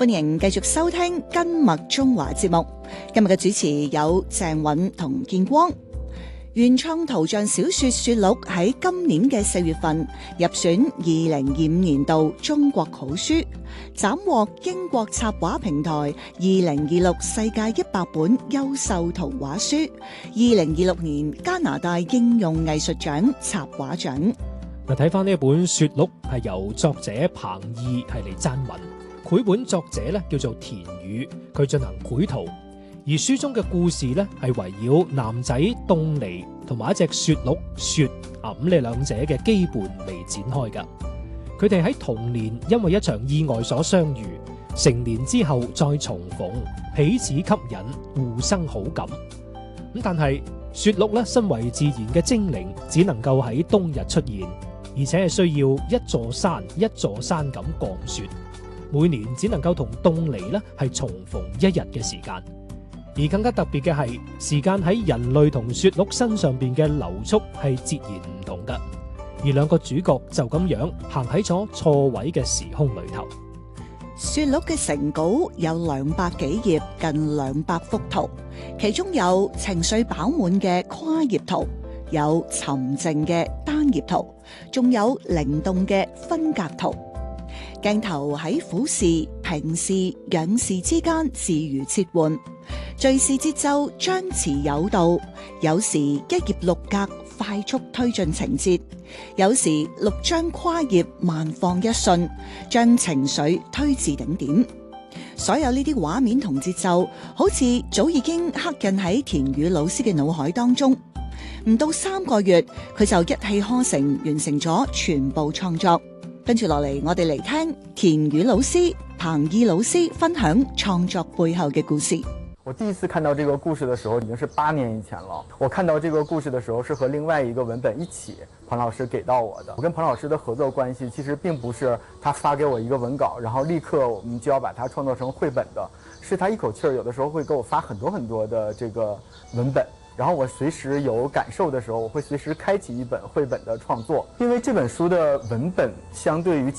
歡迎繼續收聽跟麥中華節目。今日嘅主持有鄭韻同建光。原創圖像小說《雪鹿》喺今年嘅4月份入選2025年度中國好書，斬獲英國插畫平台2026世界100本優秀圖畫書、2026年加拿大應用藝術獎插畫獎。 嗱，睇翻呢一本《雪鹿》係由作者彭懿係嚟撰文，繪本作者咧叫做田宇，佢進行繪圖。而書中嘅故事咧係圍繞男仔凍梨同埋一隻雪鹿雪咁呢兩者嘅羈絆嚟展開噶。佢哋喺童年因為一場意外所相遇，成年之後再重逢，彼此吸引，互生好感。咁但係雪鹿咧身為自然嘅精靈，只能夠喺冬日出現，而且係需要一座山一座山咁降雪，每年只能夠同凍梨咧係重逢1日嘅時間。而更加特別嘅係，時間喺人類同雪鹿身上邊嘅流速係截然唔同噶，而兩個主角就咁樣行喺咗錯位嘅時空裏頭。 雪鹿嘅成稿有200幾頁，近200幅圖，其中有情緒飽滿嘅跨頁圖，有沉靜嘅單頁圖，仲有靈動嘅分格圖。鏡頭喺俯視、平視、仰視之間自如切換，敘事節奏張弛有度，有時1頁6格快速推進情節，有時6張跨頁慢放一瞬，將情緒推至頂點。所有呢啲畫面同節奏，好似早已經刻印喺田宇老師嘅腦海當中。唔到3個月，佢就一氣呵成完成咗全部創作。跟住落嚟，我哋嚟聽田宇老師、彭懿老師分享創作背後嘅故事。 我第一次看到這個故事的時候已經是8年以前了。我看到這個故事的時候是和另外一個文本一起，彭老師給到我的。我跟彭老師的合作關係其實並不是他發給我一個文稿，然後立刻我們就要把它創作成繪本的，是他一口氣兒有的時候會給我發很多很多的這個文本，然後我隨時有感受的時候，我會隨時開啟一本繪本的創作。因為這本書的文本相對於